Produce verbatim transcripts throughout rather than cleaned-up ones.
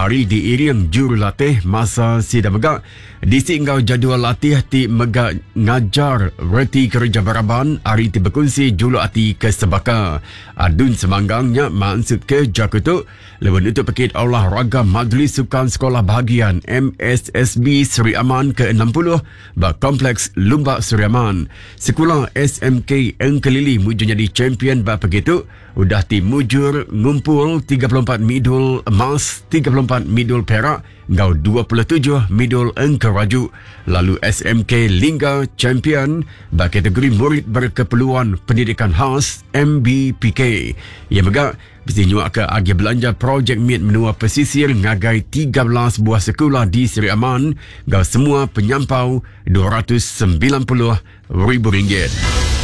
hari diiring jurulatih masa sidang megak. Disi ngau jadual latih ti megak ngajar reti kerja baraban hari ti berkongsi julu ati ke sebaka. Adun semanggangnya maksud ke Jakarta. Lewan untuk pekit olahraga Majlis Sukan Sekolah Bahagian M S S B Seri Aman ke enam puluh bak Kompleks Lumbak Seri Aman. Sekolah S M K Engkelili mujur jadi champion bak begitu. Udah ti mujur ngumpul tiga puluh empat midul emas, tiga puluh empat midul perak, ngau dua puluh tujuh midul engkeraju. Lalu S M K Lingga champion bak kategori murid berkeperluan pendidikan khas M B P K. Ia megak mesti nyuak ke agi belanja projek miet menua pesisir ngagai tiga belas buah sekolah di Seri Aman, ngau semua penyampau dua ratus sembilan puluh ribu ringgit.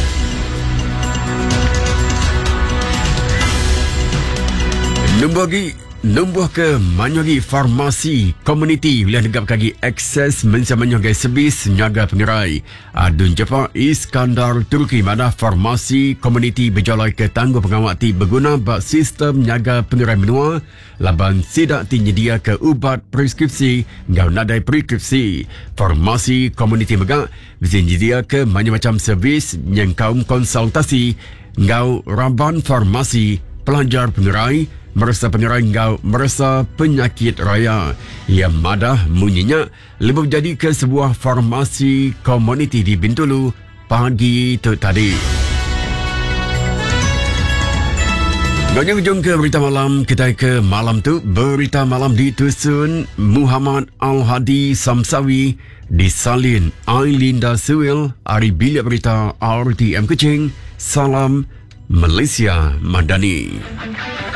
Nombor lagi, nombor ke manyagi farmasi komuniti wilayah negap kagi akses mensamanyagi sebis nyaga pengerai. Adun Jepang Iskandar Turki mana farmasi komuniti berjalai ke tangguh pengawat ti berguna bak sistem nyaga pengerai menua laban sidak ti nyedia ke ubat preskripsi ngau nadai preskripsi. Farmasi komuniti megak bisa nyedia ke macam-macam servis yang kaum konsultasi ngau raban farmasi pelajar pengerai merasa pengerai ngau merasa penyakit raya. Ia madah munyinya lebih jadi ke sebuah farmasi komuniti di Bintulu pagi tu tadi. Gajang jom ke berita malam. Kita ke malam tu. Berita malam ditusun Muhammad Al-Hadi Samsawi, disalin Ailinda Suil, Ari Bilik Berita R T M Kuching. Salam Malaysia Madani.